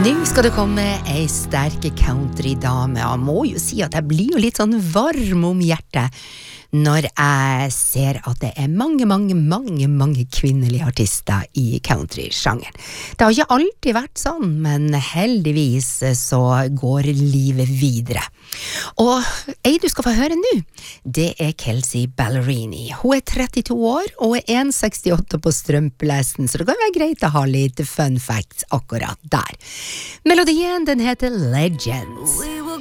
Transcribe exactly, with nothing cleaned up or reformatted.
Nå skal det komme ei sterke countrydame, og jeg må jo si at jeg blir jo litt sånn varm om hjertet når jeg ser at det er mange, mange, mange, mange kvinnelige artister i country-sjangeren. Det har ikke alltid vært sånn, men heldigvis så går livet videre. Og ei du skal få høre nå, det er Kelsea Ballerini. Hun er trettito år og er en komma sekstiåtte på strømpelesten, så det kan være greit å ha litt fun facts akkurat der. Melodien, den heter Legends.